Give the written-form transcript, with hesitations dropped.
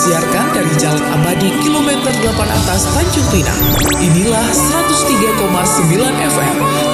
disiarkan dari Jalan Abadi kilometer 8 atas Tanjung Pinang. Inilah 103,9 FM